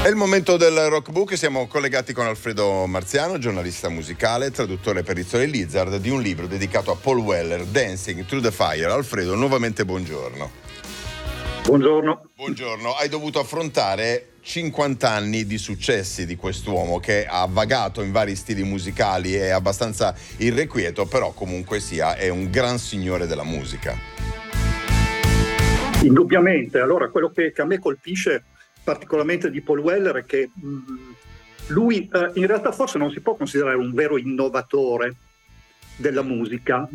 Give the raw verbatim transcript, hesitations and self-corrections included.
È il momento del Rockbook, siamo collegati con Alfredo Marziano, giornalista musicale, traduttore per Rizzoli Lizard di un libro dedicato a Paul Weller, Dancing Through the Fire. Alfredo, nuovamente buongiorno. Buongiorno. Buongiorno, hai dovuto affrontare cinquanta anni di successi di quest'uomo che ha vagato in vari stili musicali, è abbastanza irrequieto, però comunque sia è un gran signore della musica. Indubbiamente, allora quello che, che a me colpisce particolarmente di Paul Weller è che mh, lui eh, in realtà forse non si può considerare un vero innovatore della musica,